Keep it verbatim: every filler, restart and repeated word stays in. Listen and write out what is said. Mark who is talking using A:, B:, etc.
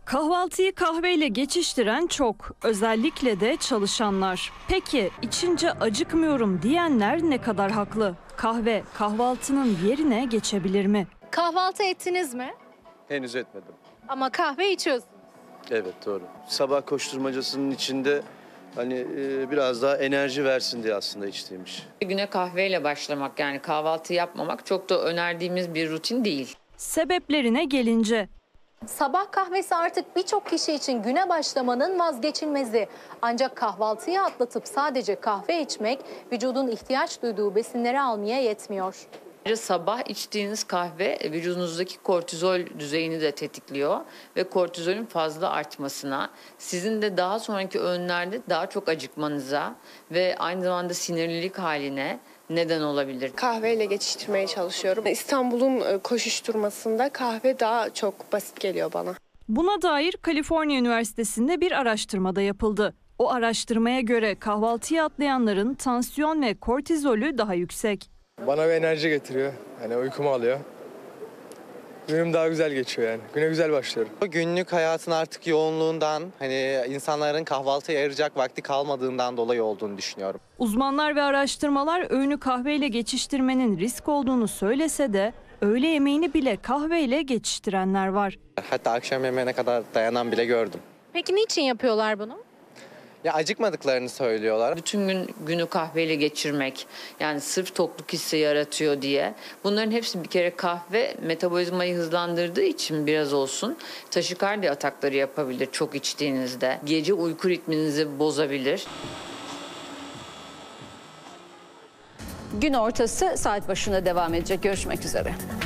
A: Kahvaltıyı kahveyle geçiştiren çok, özellikle de çalışanlar. Peki içince acıkmıyorum diyenler ne kadar haklı? Kahve kahvaltının yerine geçebilir mi?
B: Kahvaltı ettiniz mi?
C: Henüz etmedim.
B: Ama kahve içiyorsunuz.
C: Evet, doğru. Sabah koşturmacasının içinde hani e, biraz daha enerji versin diye aslında içtiğimmiş.
D: Güne kahveyle başlamak, yani kahvaltı yapmamak çok da önerdiğimiz bir rutin değil.
A: Sebeplerine gelince,
B: Sabah kahvesi artık birçok kişi için güne başlamanın vazgeçilmezi. Ancak kahvaltıyı atlatıp sadece kahve içmek vücudun ihtiyaç duyduğu besinleri almaya yetmiyor.
D: Sabah içtiğiniz kahve vücudunuzdaki kortizol düzeyini de tetikliyor ve kortizolün fazla artmasına, sizin de daha sonraki öğünlerde daha çok acıkmanıza ve aynı zamanda sinirlilik haline neden olabilir.
E: Kahveyle geçiştirmeye çalışıyorum. İstanbul'un koşuşturmasında kahve daha çok basit geliyor bana.
A: buna dair Kaliforniya Üniversitesi'nde bir araştırmada yapıldı. O araştırmaya göre kahvaltıyı atlayanların tansiyon ve kortizolü daha yüksek.
F: Bana bir enerji getiriyor. Hani uykumu alıyor. Günüm daha güzel geçiyor yani. Güne güzel başlıyorum.
G: Günlük hayatın artık yoğunluğundan, hani insanların kahvaltıya ayıracak vakti kalmadığından dolayı olduğunu düşünüyorum.
A: Uzmanlar ve araştırmalar öğünü kahveyle geçiştirmenin risk olduğunu söylese de öğle yemeğini bile kahveyle geçiştirenler var.
G: Hatta akşam yemeğine kadar dayanan bile gördüm.
B: Peki niçin yapıyorlar bunu?
G: Ya acıkmadıklarını söylüyorlar.
D: Bütün gün günü kahveyle geçirmek, yani sırf tokluk hissi yaratıyor diye. Bunların hepsi bir kere kahve metabolizmayı hızlandırdığı için biraz olsun taşikardi atakları yapabilir çok içtiğinizde. Gece uyku ritminizi bozabilir.
H: Gün ortası saat başına devam edecek. Görüşmek üzere.